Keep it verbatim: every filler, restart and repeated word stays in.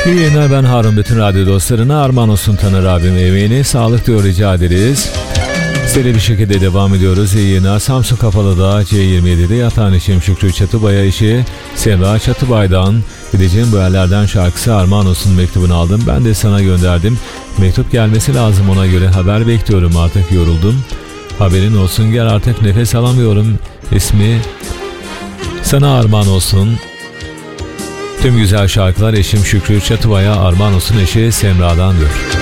İyi yayınlar, ben Harun. Bütün radyo dostlarına armağan olsun Taner abim emeğini sağlık diyor, rica ederiz. Seri bir şekilde devam ediyoruz. İyi yayınlar. Samsun Kapalı'da C yirmi yedi'de yatağın işim Şükrü Çatıbay'a işi Semra Çatıbay'dan gideceğim bu yerlerden şarkısı armağan olsun mektubunu aldım. Ben de sana gönderdim. Mektup gelmesi lazım, ona göre haber bekliyorum, artık yoruldum. Haberin olsun, gel artık nefes alamıyorum. İsmi sana armağan olsun. Tüm güzel şarkılar eşim Şükrü Çatıbay'a armağan olsun, eşi Semra'dan diyor.